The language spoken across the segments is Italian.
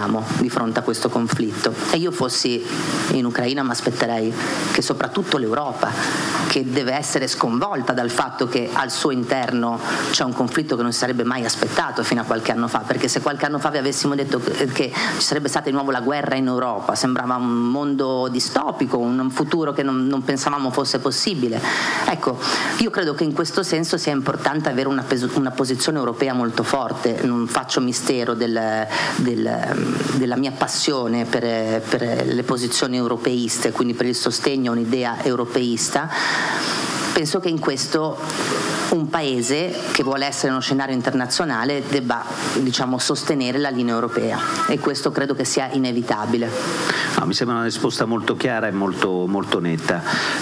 facciamo di fronte a questo conflitto? E io fossi in Ucraina mi aspetterei che soprattutto l'Europa, che deve essere sconvolta dal fatto che al suo interno c'è un conflitto che non si sarebbe mai aspettato fino a qualche anno fa, perché se qualche anno fa vi avessimo detto che ci sarebbe stata di nuovo la guerra in Europa, sembrava un mondo distopico, un futuro che non pensavamo fosse possibile. Ecco, io credo che in questo senso sia importante avere una posizione europea molto forte. Non faccio mistero della mia passione per le posizioni europeiste, quindi per il sostegno a un'idea europeista. Penso che in questo un paese che vuole essere uno scenario internazionale debba, sostenere la linea europea, e questo credo che sia inevitabile. Mi sembra una risposta molto chiara e molto, molto netta.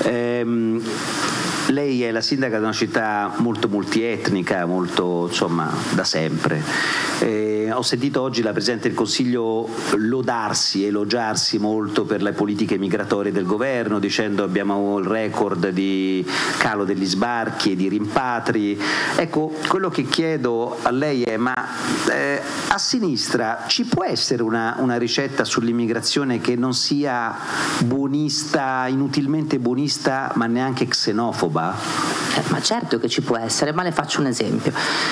Lei è la sindaca di una città molto multietnica, molto da sempre. Ho sentito oggi la Presidente del Consiglio elogiarsi molto per le politiche migratorie del governo, dicendo abbiamo il record di calo degli sbarchi e di rimpatri. Ecco, quello che chiedo a lei è: a sinistra ci può essere una ricetta sull'immigrazione che non sia buonista, inutilmente buonista, ma neanche xenofoba? Ma certo che ci può essere, ma le faccio un esempio.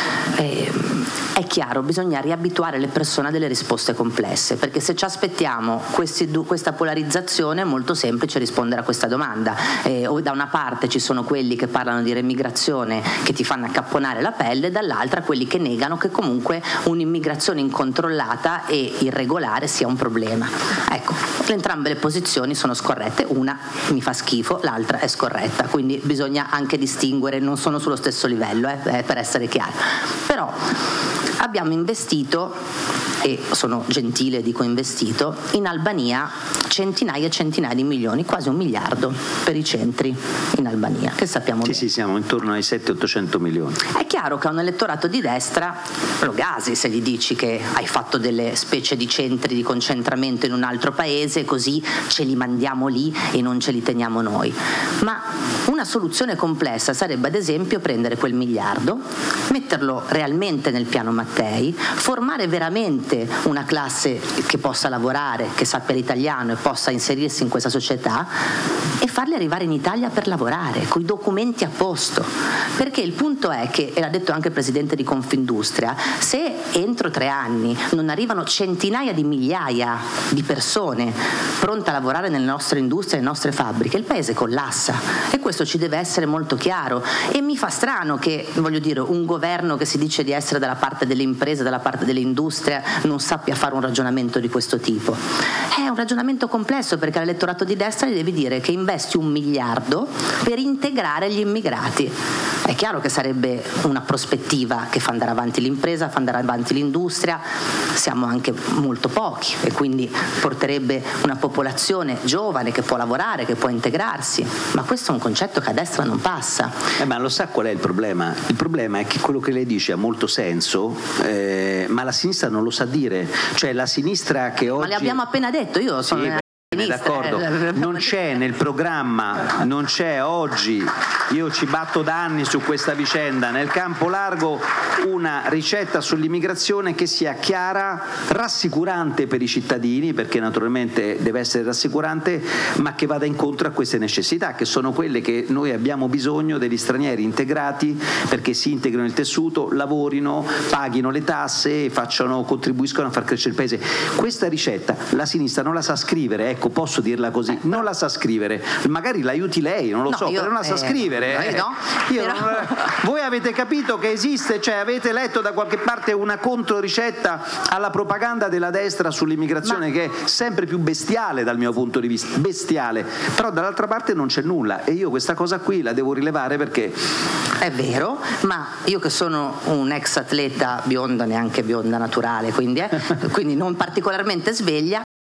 È chiaro, bisogna riabituare le persone a delle risposte complesse, perché se ci aspettiamo questa polarizzazione è molto semplice rispondere a questa domanda. O da una parte ci sono quelli che parlano di remigrazione che ti fanno accapponare la pelle, dall'altra quelli che negano che comunque un'immigrazione incontrollata e irregolare sia un problema. Ecco, entrambe le posizioni sono scorrette, una mi fa schifo, l'altra è scorretta, quindi bisogna anche distinguere, non sono sullo stesso livello, per essere chiaro. Però abbiamo investito, e sono gentile dico investito, in Albania centinaia e centinaia di milioni, quasi 1 miliardo per i centri in Albania, che sappiamo bene. Sì, siamo intorno ai 700-800 milioni. È chiaro che a un elettorato di destra lo gasi se gli dici che hai fatto delle specie di centri di concentramento in un altro paese, così ce li mandiamo lì e non ce li teniamo noi. Ma una soluzione complessa sarebbe ad esempio prendere quel miliardo, metterlo realmente nel piano Mattei, formare veramente una classe che possa lavorare, che sappia l'italiano e possa inserirsi in questa società, e farli arrivare in Italia per lavorare, coi documenti a posto. Perché il punto è che, e l'ha detto anche il presidente di Confindustria, se entro 3 anni non arrivano centinaia di migliaia di persone pronte a lavorare nelle nostre industrie, nelle nostre fabbriche, il paese collassa, e questo ci deve essere molto chiaro. E mi fa strano che, un governo che si dice di essere dalla parte delle imprese, dalla parte dell'industria, non sappia fare un ragionamento di questo tipo. È un ragionamento complesso, perché all'elettorato di destra gli devi dire che investi 1 miliardo per integrare gli immigrati. È chiaro che sarebbe una prospettiva che fa andare avanti l'impresa, fa andare avanti l'industria, siamo anche molto pochi e quindi porterebbe una popolazione giovane che può lavorare, che può integrarsi, ma questo è un concetto che a destra non passa. Ma lo sa qual è il problema? Il problema è che quello che lei dice ha molto senso, ma la sinistra non lo sa dire, cioè la sinistra che oggi... Ma le abbiamo appena detto, io sono... D'accordo, non c'è nel programma, non c'è oggi, io ci batto da anni su questa vicenda, nel campo largo una ricetta sull'immigrazione che sia chiara, rassicurante per i cittadini, perché naturalmente deve essere rassicurante, ma che vada incontro a queste necessità, che sono quelle che noi abbiamo bisogno degli stranieri integrati, perché si integrino nel tessuto, lavorino, paghino le tasse, contribuiscono a far crescere il paese. Questa ricetta la sinistra non la sa scrivere, ecco, posso dirla così, non la sa scrivere, magari l'aiuti lei, non lo so, però non la sa scrivere. Voi avete capito che esiste, cioè avete letto da qualche parte una controricetta alla propaganda della destra sull'immigrazione, che è sempre più bestiale dal mio punto di vista, bestiale, però dall'altra parte non c'è nulla, e io questa cosa qui la devo rilevare, perché è vero, ma io che sono un ex atleta bionda, neanche bionda naturale, quindi non particolarmente sveglia,